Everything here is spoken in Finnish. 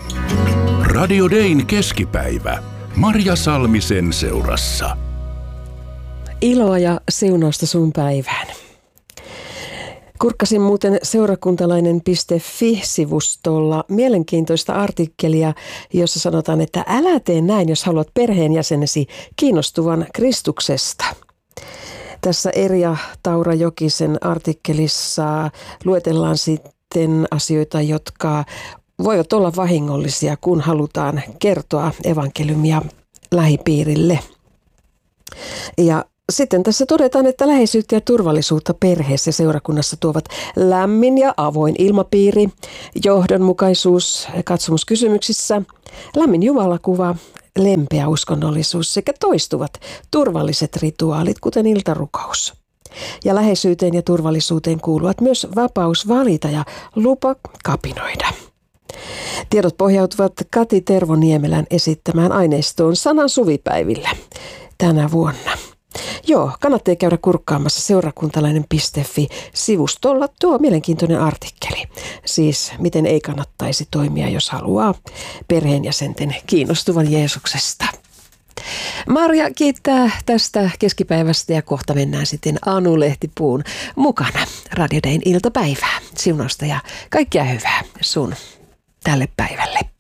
Radio Dayn keskipäivä. Marja Salmisen seurassa. Iloa ja siunausta sun päivään. Kurkkasin muuten seurakuntalainen.fi-sivustolla mielenkiintoista artikkelia, jossa sanotaan, että älä tee näin, jos haluat perheenjäsenesi kiinnostuvan Kristuksesta. Tässä Erja Taura-Jokisen artikkelissa luetellaan sitten asioita, jotka voivat olla vahingollisia, kun halutaan kertoa evankeliumia lähipiirille. Ja sitten tässä todetaan, että läheisyyttä ja turvallisuutta perheessä ja seurakunnassa tuovat lämmin ja avoin ilmapiiri, johdonmukaisuus katsomuskysymyksissä, lämmin jumalakuva, lempeä uskonnollisuus sekä toistuvat turvalliset rituaalit, kuten iltarukous. Ja läheisyyteen ja turvallisuuteen kuuluvat myös vapaus valita ja lupa kapinoida. Tiedot pohjautuvat Kati Tervoniemelän esittämään aineistoon Sanan suvipäivillä tänä vuonna. Joo, kannattaa käydä kurkkaamassa seurakuntalainen.fi-sivustolla tuo mielenkiintoinen artikkeli. Siis miten ei kannattaisi toimia, jos haluaa perheenjäsenten kiinnostuvan Jeesuksesta. Marja kiittää tästä keskipäivästä ja kohta mennään sitten Anu Lehtipuun mukana Radio Dayn iltapäivää. Siunausta ja kaikkea hyvää sun tälle päivälle.